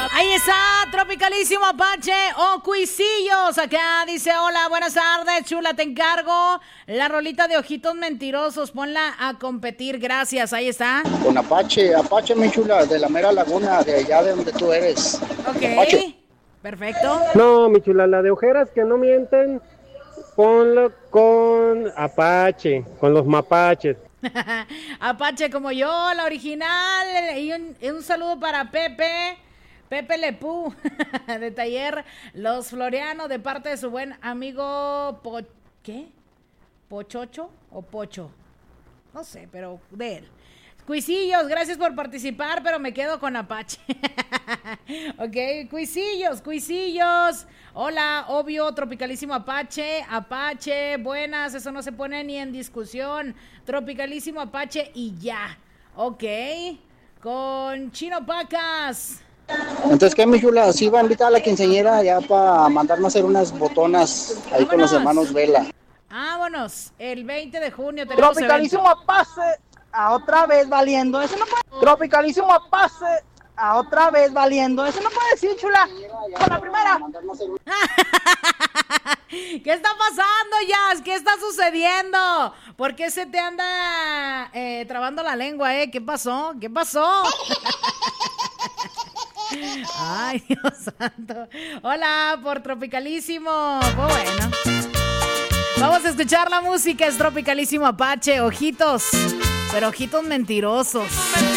Ahí está, Tropicalísimo Apache o Cuisillos. Acá dice, hola, buenas tardes, chula, te encargo la rolita de Ojitos Mentirosos, ponla a competir, gracias, ahí está. Con Apache, mi chula, de la mera laguna, de allá de donde tú eres. Ok, Apache. Perfecto. No, mi chula, la de ojeras que no mienten, ponlo con Apache, con los mapaches. Apache como yo, la original. Y un saludo para Pepe Lepú, de Taller Los Floreanos, de parte de su buen amigo ¿qué? ¿Pochocho o Pocho? No sé, pero de él. Cuisillos, gracias por participar, pero me quedo con Apache. Ok, Cuisillos. Hola, obvio, Tropicalísimo Apache. Apache, buenas, eso no se pone ni en discusión. Tropicalísimo Apache y ya. Ok, con Chino Pacas. Entonces, ¿qué, mi chula? Sí va a invitar a la quinceañera ya para mandarme a hacer unas botonas ahí con los hermanos Vela. Vámonos, el 20 de junio tenemos Tropicalísimo Apache, a otra vez valiendo. Eso no puede. Tropicalísimo Apache, a otra vez valiendo. Eso no puede decir, chula. Con la primera. ¿Qué está pasando, Jazz? ¿Qué está sucediendo? ¿Por qué se te anda trabando la lengua, ¿Qué pasó? Ay, Dios santo. Hola, por Tropicalísimo. Bueno. Vamos a escuchar la música. Es Tropicalísimo Apache. Ojitos, pero ojitos mentirosos.